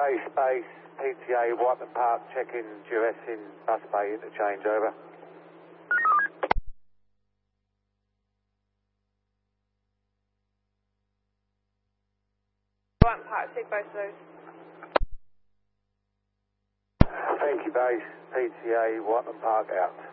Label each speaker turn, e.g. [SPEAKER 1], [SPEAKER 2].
[SPEAKER 1] base, PTA, Whiteman Park, check-in, duress in bus bay, interchange, over.
[SPEAKER 2] Whiteman Park, take both of those.
[SPEAKER 1] Thank you, base, PTA, Whiteman Park, out.